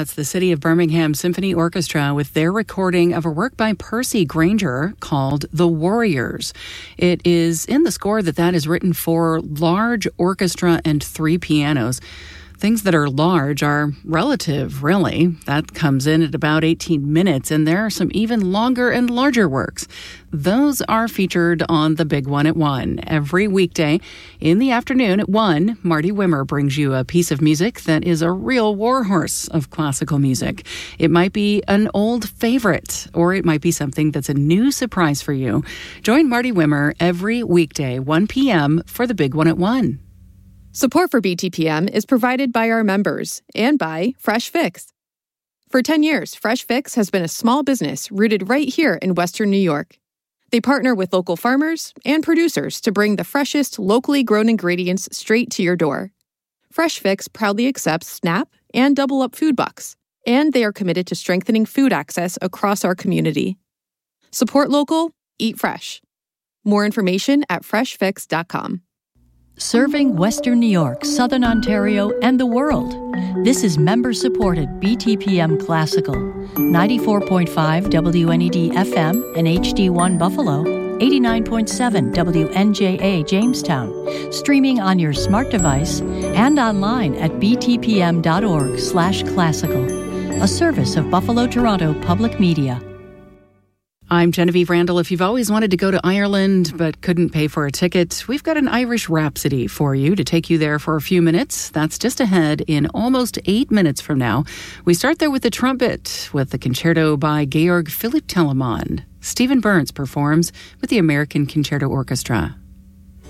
That's the City of Birmingham Symphony Orchestra with their recording of a work by Percy Grainger called The Warriors. It is in the score that is written for large orchestra and 3 pianos. Things that are large are relative, really. That comes in at about 18 minutes, and there are some even longer and larger works. Those are featured on The Big One at 1. Every weekday in the afternoon at 1, Marty Wimmer brings you a piece of music that is a real warhorse of classical music. It might be an old favorite, or it might be something that's a new surprise for you. Join Marty Wimmer every weekday, 1 p.m. for The Big One at 1. Support for BTPM is provided by our members and by Fresh Fix. For 10 years, Fresh Fix has been a small business rooted right here in Western New York. They partner with local farmers and producers to bring the freshest, locally grown ingredients straight to your door. Fresh Fix proudly accepts SNAP and Double Up food bucks, and they are committed to strengthening food access across our community. Support local, eat fresh. More information at freshfix.com. Serving Western New York, Southern Ontario, and the world. This is member-supported BTPM Classical, 94.5 WNED FM and HD1 Buffalo, 89.7 WNJA Jamestown, streaming on your smart device and online at btpm.org/classical, a service of Buffalo Toronto Public Media. I'm Genevieve Randall. If you've always wanted to go to Ireland but couldn't pay for a ticket, we've got an Irish Rhapsody for you to take you there for a few minutes. That's just ahead in almost 8 minutes from now. We start there with the trumpet, with the concerto by Georg Philipp Telemann. Stephen Burns performs with the American Concerto Orchestra.